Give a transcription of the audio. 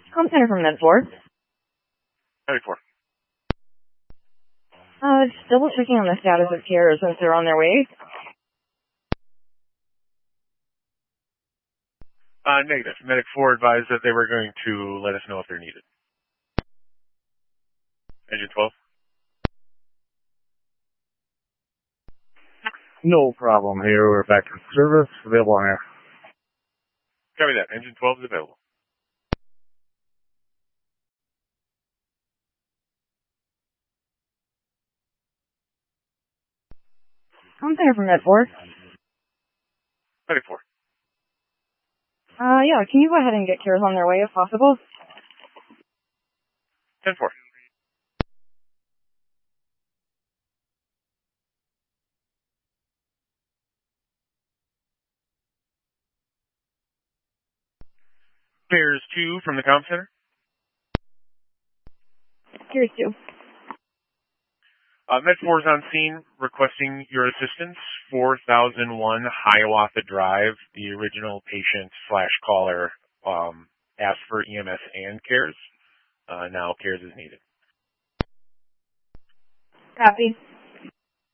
Home Center from Med4. 94. Just double checking on the status of care since they're on their way. Negative. Medic 4 advised that they were going to let us know if they're needed. Engine 12. No problem here. We're back in service. Available on air. Copy that. Engine 12 is available. Home Center from Med4. Medic 4. Yeah, can you go ahead and get cares on their way if possible? 10-4. Cares 2 from the comm center. Cares 2. Med 4 is on scene requesting your assistance. 4001 Hiawatha Drive. The original patient / caller asked for EMS and cares. Now cares is needed. Copy.